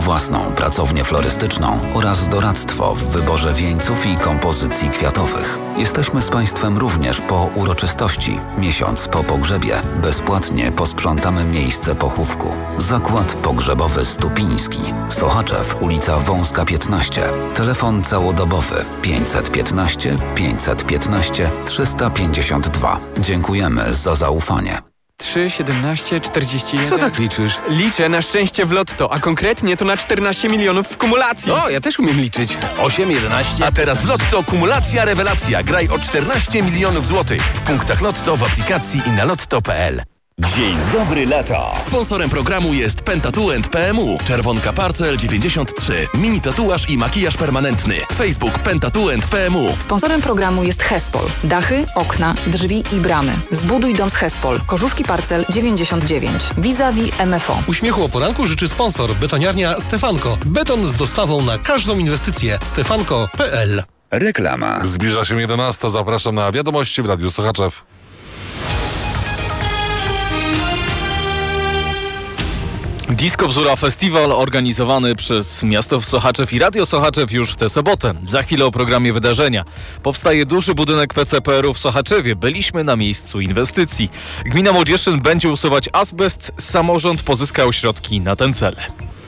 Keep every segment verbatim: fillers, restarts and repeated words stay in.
własną pracownię florystyczną oraz doradztwo w wyborze wieńców i kompozycji kwiatowych. Jesteśmy z Państwem również po uroczystości. Miesiąc po pogrzebie bezpłatnie posprzątamy miejsce pochówku. Zakład Pogrzebowy Stupiński. Sochaczew, ulica Wąska piętnaście. Telefon całodobowy pięćset piętnaście pięćset piętnaście trzysta pięćdziesiąt dwa. Dziękujemy za zaufanie. trzy, siedemnaście, czterdzieści jeden. Co tak liczysz? Liczę na szczęście w lotto, a konkretnie to na czternaście milionów w kumulacji. O, ja też umiem liczyć. osiem, jedenaście. A teraz w Lotto kumulacja rewelacja. Graj o czternaście milionów złotych w punktach Lotto, w aplikacji i na lotto kropka p l. Dzień dobry lata. Sponsorem programu jest Pentatuent P M U. Czerwonka Parcel dziewięćdziesiąt trzy. Mini tatuaż i makijaż permanentny. Facebook Pentatuent P M U. Sponsorem programu jest Hespol. Dachy, okna, drzwi i bramy. Zbuduj dom z Hespol. Korzuszki Parcel dziewięćdziesiąt dziewięć. Vis-a-vis M F O. Uśmiechu o poranku życzy sponsor. Betoniarnia Stefanko. Beton z dostawą na każdą inwestycję. stefanko kropka p l. Reklama. Zbliża się jedenasta. Zapraszam na wiadomości w Radiu Sochaczew. Disco Bzura Festiwal organizowany przez miasto Sochaczew i Radio Sochaczew już w tę sobotę. Za chwilę o programie wydarzenia. Powstaje duży budynek P C P R u w Sochaczewie. Byliśmy na miejscu inwestycji. Gmina Młodzieszyn będzie usuwać azbest. Samorząd pozyskał środki na ten cel.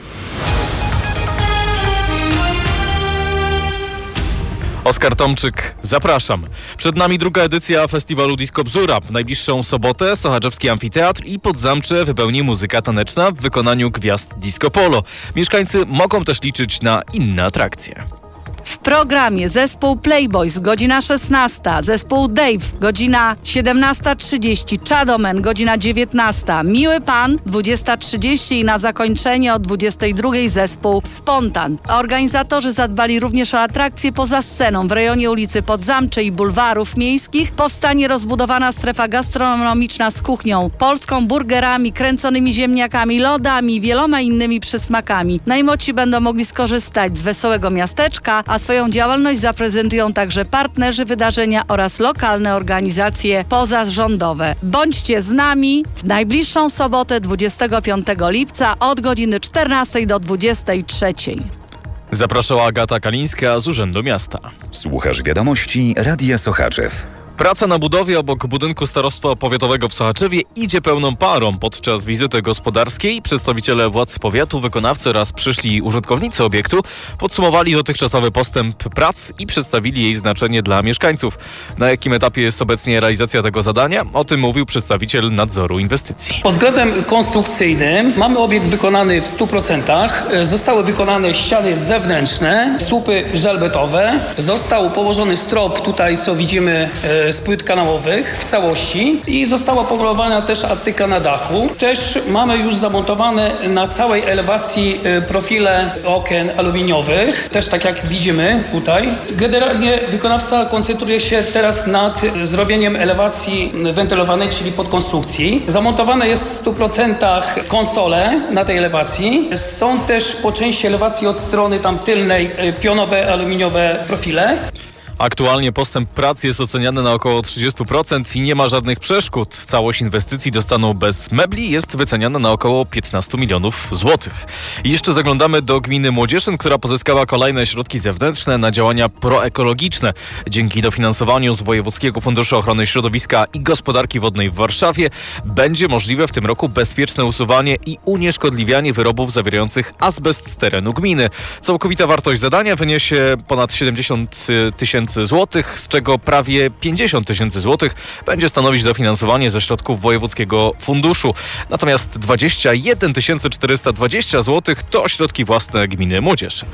Oskar Tomczyk, zapraszam. Przed nami druga edycja festiwalu Disco Bzura. W najbliższą sobotę Sochaczewski Amfiteatr i Podzamcze wypełni muzyka taneczna w wykonaniu gwiazd Disco Polo. Mieszkańcy mogą też liczyć na inne atrakcje. W programie zespół Playboys, godzina szesnasta, zespół Dave, godzina siedemnasta trzydzieści, Chadomen, godzina dziewiętnasta, Miły Pan, dwudziesta trzydzieści i na zakończenie o dwudziestej drugiej zespół Spontan. Organizatorzy zadbali również o atrakcje poza sceną. W rejonie ulicy Podzamcze i bulwarów miejskich powstanie rozbudowana strefa gastronomiczna z kuchnią polską, burgerami, kręconymi ziemniakami, lodami i wieloma innymi przysmakami. Najmłodsi będą mogli skorzystać z wesołego miasteczka, a swoją działalność zaprezentują także partnerzy wydarzenia oraz lokalne organizacje pozarządowe. Bądźcie z nami w najbliższą sobotę dwudziestego piątego lipca od godziny czternastej do dwudziestej trzeciej. Zapraszała Agata Kalińska z Urzędu Miasta. Słuchasz wiadomości Radia Sochaczew. Praca na budowie obok budynku Starostwa Powiatowego w Sochaczewie idzie pełną parą. Podczas wizyty gospodarskiej przedstawiciele władz powiatu, wykonawcy oraz przyszli użytkownicy obiektu podsumowali dotychczasowy postęp prac i przedstawili jej znaczenie dla mieszkańców. Na jakim etapie jest obecnie realizacja tego zadania? O tym mówił przedstawiciel nadzoru inwestycji. Pod względem konstrukcyjnym mamy obiekt wykonany w stu procentach. Zostały wykonane ściany zewnętrzne, słupy żelbetowe. Został położony strop, tutaj co widzimy, z płyt kanałowych w całości i została pogrupowana też artyka na dachu. Też mamy już zamontowane na całej elewacji profile okien aluminiowych, też tak jak widzimy tutaj. Generalnie wykonawca koncentruje się teraz nad zrobieniem elewacji wentylowanej, czyli podkonstrukcji. Zamontowane jest w stu procentach konsole na tej elewacji. Są też po części elewacji od strony tam tylnej pionowe, aluminiowe profile. Aktualnie postęp prac jest oceniany na około trzydzieści procent i nie ma żadnych przeszkód. Całość inwestycji dostaną bez mebli jest wyceniana na około piętnaście milionów złotych. I jeszcze zaglądamy do gminy Młodzieszyn, która pozyskała kolejne środki zewnętrzne na działania proekologiczne. Dzięki dofinansowaniu z Wojewódzkiego Funduszu Ochrony Środowiska i Gospodarki Wodnej w Warszawie będzie możliwe w tym roku bezpieczne usuwanie i unieszkodliwianie wyrobów zawierających azbest z terenu gminy. Całkowita wartość zadania wyniesie ponad siedemdziesiąt tysięcy złotych, z czego prawie pięćdziesiąt tysięcy złotych będzie stanowić dofinansowanie ze środków Wojewódzkiego Funduszu. Natomiast dwadzieścia jeden tysięcy czterysta dwadzieścia złotych to środki własne gminy Młodzieszyn.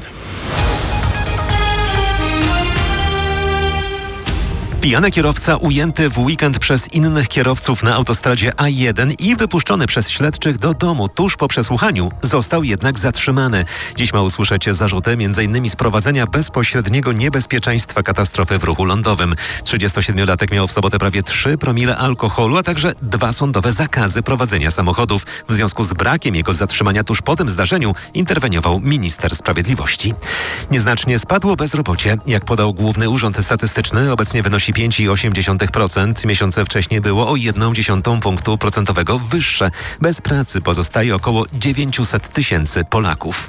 Pijany kierowca ujęty w weekend przez innych kierowców na autostradzie A jeden i wypuszczony przez śledczych do domu tuż po przesłuchaniu został jednak zatrzymany. Dziś ma usłyszeć zarzuty między innymi sprowadzenia bezpośredniego niebezpieczeństwa katastrofy w ruchu lądowym. trzydziestosiedmiolatek miał w sobotę prawie trzy promile alkoholu, a także dwa sądowe zakazy prowadzenia samochodów. W związku z brakiem jego zatrzymania tuż po tym zdarzeniu interweniował minister sprawiedliwości. Nieznacznie spadło bezrobocie. Jak podał Główny Urząd Statystyczny, obecnie wynosi pięć przecinek osiem procent. Miesiące wcześniej było o jeden przecinek jeden punktu procentowego wyższe. Bez pracy pozostaje około dziewięćset tysięcy Polaków.